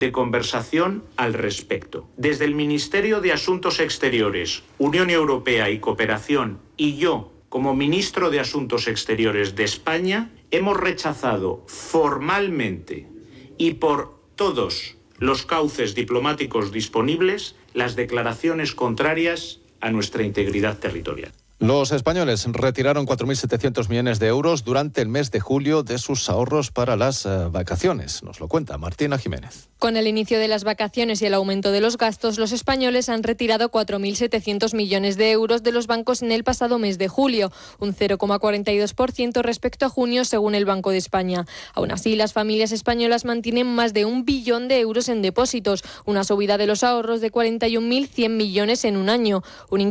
de conversación al respecto. Desde el Ministerio de Asuntos Exteriores, Unión Europea y Cooperación y yo, como ministro de Asuntos Exteriores de España, hemos rechazado formalmente y por todos los cauces diplomáticos disponibles las declaraciones contrarias a nuestra integridad territorial. Los españoles retiraron 4.700 millones de euros durante el mes de julio de sus ahorros para las vacaciones. Nos lo cuenta Martina Jiménez. Con el inicio de las vacaciones y el aumento de los gastos, los españoles han retirado 4.700 millones de euros de los bancos en el pasado mes de julio, un 0,42% respecto a junio, según el Banco de España. Aún así, las familias españolas mantienen más de 1 billón de euros en depósitos, una subida de los ahorros de 41.100 millones en un año. Un